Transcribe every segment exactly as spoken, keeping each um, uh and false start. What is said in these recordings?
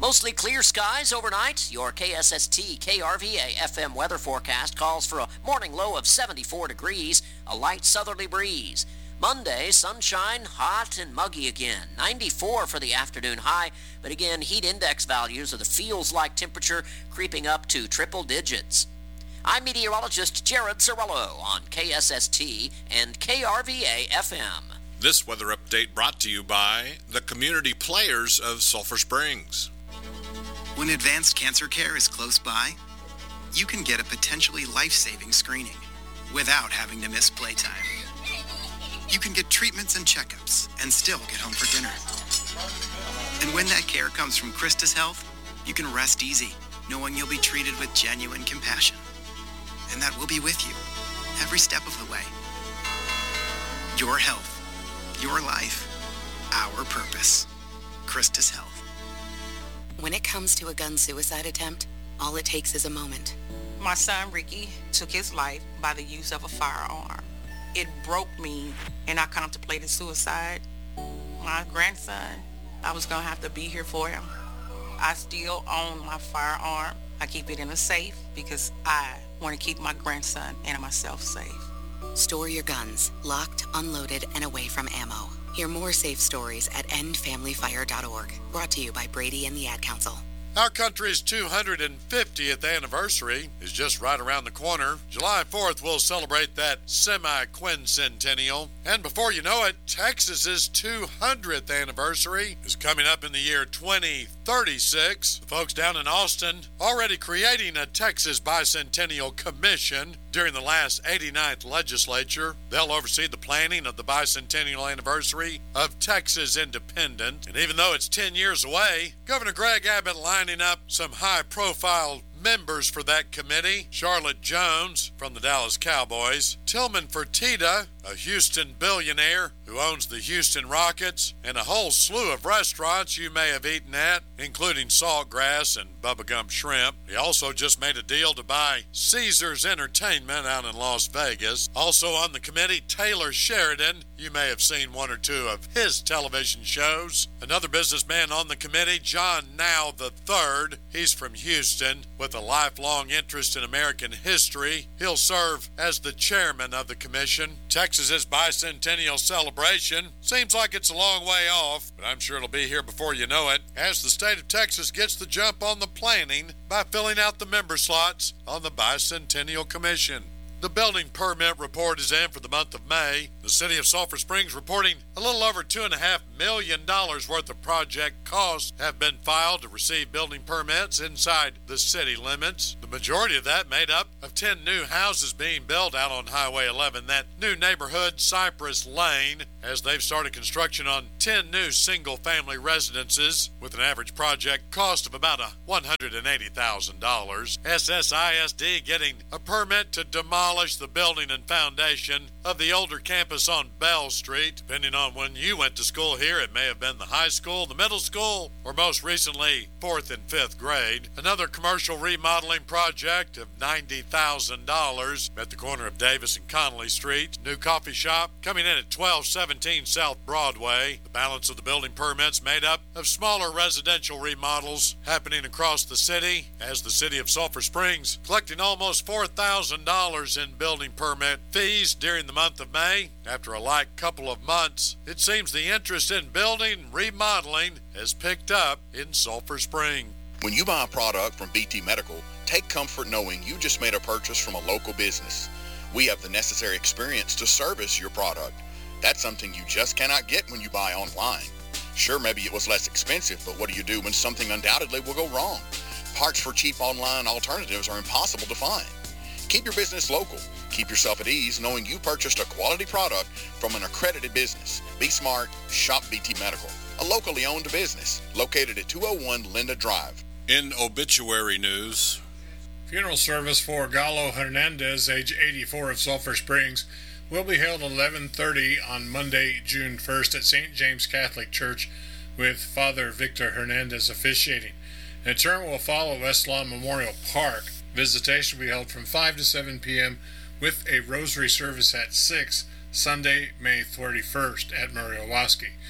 Mostly clear skies overnight. Your K S S T K R V A F M weather forecast calls for a morning low of seventy-four degrees, a light southerly breeze. Monday, sunshine, hot and muggy again. ninety-four for the afternoon high, but again, heat index values of the feels-like temperature creeping up to triple digits. I'm meteorologist Jared Cirillo on K S S T and K R V A F M. This weather update brought to you by the community players of Sulphur Springs. When advanced cancer care is close by, you can get a potentially life-saving screening without having to miss playtime. You can get treatments and checkups and still get home for dinner. And when that care comes from Christus Health, you can rest easy, knowing you'll be treated with genuine compassion. And that we'll be with you every step of the way. Your health, your life, our purpose. Christus Health. When it comes to a gun suicide attempt, all it takes is a moment. My son Ricky took his life by the use of a firearm. It broke me, and I contemplated suicide. My grandson, I was going to have to be here for him. I still own my firearm. I keep it in a safe because I want to keep my grandson and myself safe. Store your guns, locked, unloaded, and away from ammo. Hear more safe stories at end family fire dot org. Brought to you by Brady and the Ad Council. Our country's two hundred fiftieth anniversary is just right around the corner. July fourth, we'll celebrate that semi-quincentennial. And before you know it, Texas's two hundredth anniversary is coming up in the year twenty thirty-six. The folks down in Austin already creating a Texas Bicentennial Commission during the last eighty-ninth legislature. They'll oversee the planning of the bicentennial anniversary of Texas independence. And even though it's ten years away, Governor Greg Abbott lining up some high-profile members for that committee. Charlotte Jones from the Dallas Cowboys, Tillman Fertitta, a Houston billionaire who owns the Houston Rockets, and a whole slew of restaurants you may have eaten at, including Saltgrass and Bubba Gump Shrimp. He also just made a deal to buy Caesars Entertainment out in Las Vegas. Also on the committee, Taylor Sheridan. You may have seen one or two of his television shows. Another businessman on the committee, John Now the third. He's from Houston with a lifelong interest in American history. He'll serve as the chairman of the commission. Texas's bicentennial celebration seems like it's a long way off, but I'm sure it'll be here before you know it, as the state of Texas gets the jump on the planning by filling out the member slots on the Bicentennial Commission. The building permit report is in for the month of May. The city of Sulphur Springs reporting a little over two point five million dollars worth of project costs have been filed to receive building permits inside the city limits. The majority of that made up of ten new houses being built out on Highway eleven, that new neighborhood Cypress Lane, as they've started construction on ten new single-family residences with an average project cost of about one hundred eighty thousand dollars. S S I S D getting a permit to demolish the building and foundation of the older campus on Bell Street. Depending on when you went to school here, it may have been the high school, the middle school, or most recently, fourth and fifth grade. Another commercial remodeling project of ninety thousand dollars at the corner of Davis and Connolly Street. New coffee shop coming in at twelve seventeen South Broadway. The balance of the building permits made up of smaller residential remodels happening across the city, as the city of Sulphur Springs collecting almost four thousand dollars in building permit fees during the month of May. After a light couple of months, it seems the interest in building and remodeling has picked up in Sulphur Springs. When you buy a product from B T Medical, take comfort knowing you just made a purchase from a local business. We have the necessary experience to service your product. That's something you just cannot get when you buy online. Sure, maybe it was less expensive, but what do you do when something undoubtedly will go wrong? Parts for cheap online alternatives are impossible to find. Keep your business local. Keep yourself at ease knowing you purchased a quality product from an accredited business. Be smart. Shop B T Medical, a locally owned business located at two oh one Linda Drive. In obituary news, funeral service for Galo Hernandez, age eighty-four, of Sulphur Springs, will be held at eleven thirty on Monday, June first at Saint James Catholic Church, with Father Victor Hernandez officiating. The term will follow West Lawn Memorial Park. Visitation will be held from five to seven p.m. with a rosary service at six, Sunday, May thirty-first at Murray-Owaski.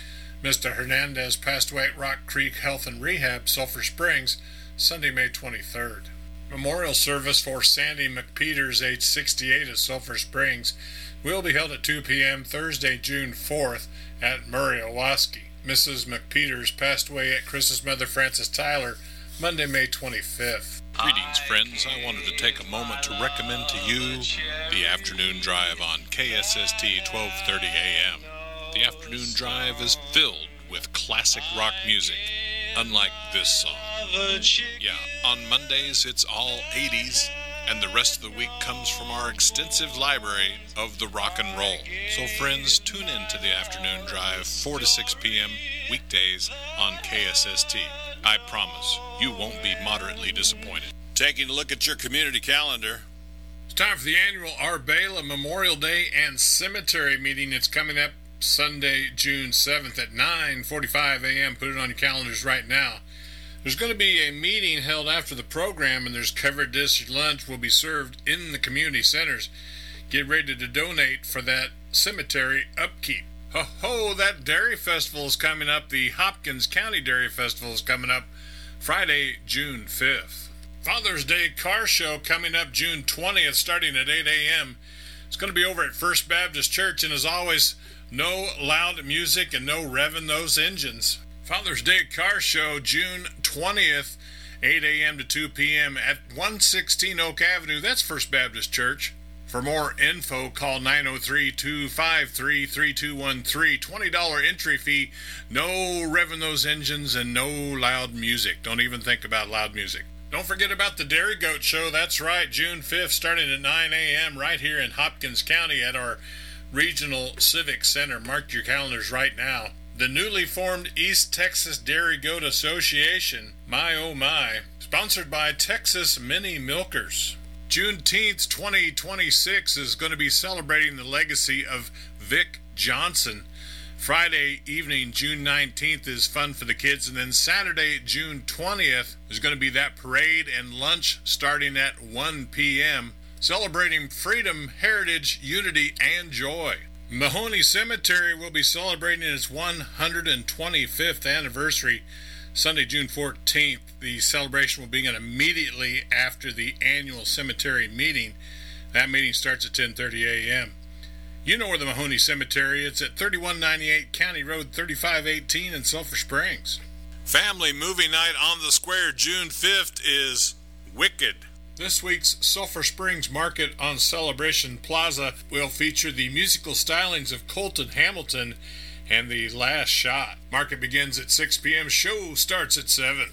Mister Hernandez passed away at Rock Creek Health and Rehab, Sulphur Springs, Sunday, May twenty-third. Memorial service for Sandy McPeters, age sixty-eight, of Sulphur Springs, will be held at two p.m. Thursday, June fourth at Murray, Owaski. Missus McPeters passed away at Chris's mother, Frances Tyler, Monday, May twenty-fifth. Greetings, friends. I wanted to take a moment to recommend to you the Afternoon Drive on K S S T twelve thirty A M. The Afternoon Drive is filled with classic rock music, unlike this song. Yeah, on Mondays it's all eighties, and the rest of the week comes from our extensive library of the rock and roll. So friends, tune in to the Afternoon Drive, four to six p.m. weekdays on K S S T. I promise you won't be moderately disappointed. Taking a look at your community calendar. It's time for the annual Arbela Memorial Day and Cemetery meeting. It's coming up Sunday, June seventh at nine forty-five a.m. Put it on your calendars right now. There's going to be a meeting held after the program, and there's covered dish lunch will be served in the community centers. Get ready to donate for that cemetery upkeep. Ho ho, that Dairy Festival is coming up. The Hopkins County Dairy Festival is coming up Friday, June fifth. Father's Day Car Show coming up June twentieth, starting at eight a.m. It's going to be over at First Baptist Church, and as always, no loud music and no revving those engines. Father's Day Car Show, June twentieth, eight a.m. to two p.m. at one sixteen Oak Avenue. That's First Baptist Church. For more info, call nine oh three, two five three, three two one three. twenty dollars entry fee. No revving those engines and no loud music. Don't even think about loud music. Don't forget about the Dairy Goat Show. That's right, June fifth, starting at nine a.m. right here in Hopkins County at our Regional Civic Center. Mark your calendars right now. The newly formed East Texas Dairy Goat Association, my oh my, sponsored by Texas Mini Milkers. Juneteenth twenty twenty-six is going to be celebrating the legacy of Vic Johnson. Friday evening, June nineteenth, is fun for the kids, and then Saturday, June twentieth, is going to be that parade and lunch starting at one p.m., celebrating freedom, heritage, unity, and joy. Mahoney Cemetery will be celebrating its one hundred twenty-fifth anniversary Sunday, June fourteenth. The celebration will begin immediately after the annual cemetery meeting. That meeting starts at ten thirty a.m. You know where the Mahoney Cemetery is. It's at thirty-one ninety-eight County Road thirty-five eighteen in Sulphur Springs. Family movie night on the square June fifth is Wicked. This week's Sulphur Springs Market on Celebration Plaza will feature the musical stylings of Colton Hamilton and The Last Shot. Market begins at six p.m. Show starts at seven.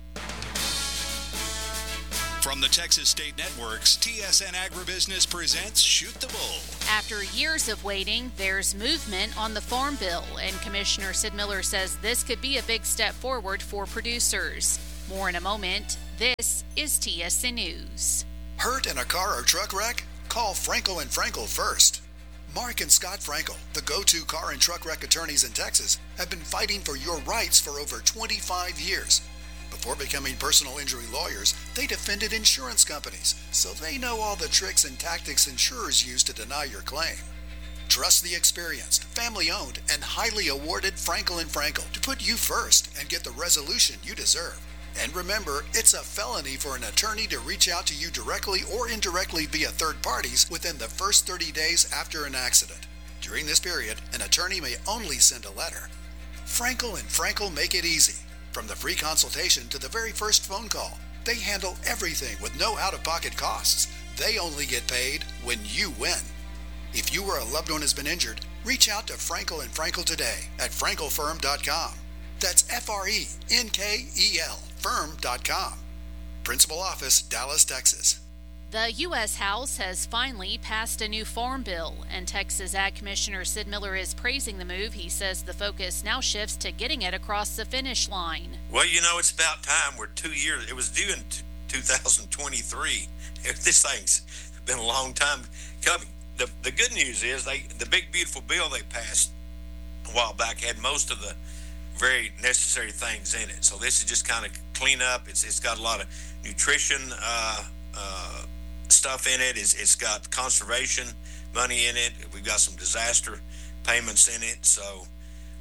From the Texas State Networks, T S N Agribusiness presents Shoot the Bull. After years of waiting, there's movement on the Farm Bill, and Commissioner Sid Miller says this could be a big step forward for producers. More in a moment. This is T S N News. Hurt in a car or truck wreck? Call Frankel and Frankel first. Mark and Scott Frankel, the go-to car and truck wreck attorneys in Texas, have been fighting for your rights for over twenty-five years. Before becoming personal injury lawyers, they defended insurance companies, so they know all the tricks and tactics insurers use to deny your claim. Trust the experienced, family-owned, and highly awarded Frankel and Frankel to put you first and get the resolution you deserve. And remember, it's a felony for an attorney to reach out to you directly or indirectly via third parties within the first thirty days after an accident. During this period, an attorney may only send a letter. Frankel and Frankel make it easy. From the free consultation to the very first phone call, they handle everything with no out-of-pocket costs. They only get paid when you win. If you or a loved one has been injured, reach out to Frankel and Frankel today at frankel firm dot com. That's F R E N K E L firm dot com. Principal Office, Dallas, Texas. The U S House has finally passed a new farm bill, and Texas Ag Commissioner Sid Miller is praising the move. He says the focus now shifts to getting it across the finish line. Well, you know, it's about time. We're two years. It was due in two thousand twenty-three. This thing's been a long time coming. The the good news is they the big, beautiful bill they passed a while back had most of the very necessary things in it. So this is just kind of clean up. It's It's got a lot of nutrition uh, uh, stuff in it. It's, it's got conservation money in it. We've got some disaster payments in it. So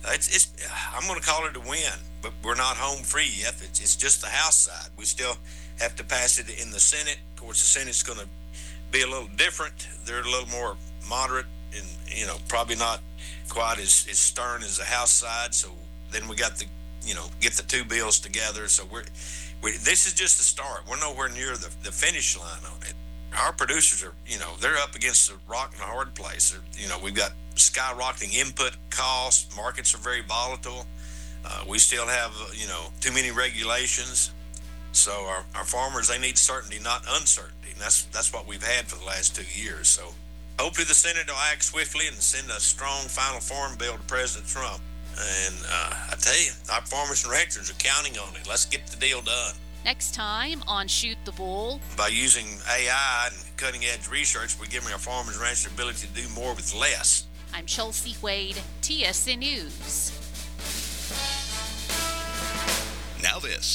it's, it's I'm going to call it a win, but we're not home free yet. It's, it's just the House side. We still have to pass it in the Senate. Of course, the Senate's going to be a little different. They're a little more moderate and, you know, probably not quite as, as stern as the House side. So then we got the, you know, get the two bills together. So we're, we, this is just the start. We're nowhere near the, the finish line on it. Our producers are, you know, they're up against a rock and a hard place. They're, you know, we've got skyrocketing input costs. Markets are very volatile. Uh, we still have, uh, you know, too many regulations. So our, our farmers, they need certainty, not uncertainty. And that's that's what we've had for the last two years. So hopefully the Senate will act swiftly and send a strong final farm bill to President Trump. And uh, I tell you, our farmers and ranchers are counting on it. Let's get the deal done. Next time on Shoot the Bull. By using A I and cutting-edge research, we're giving our farmers and ranchers the ability to do more with less. I'm Chelsea Wade, T S N News. Now this.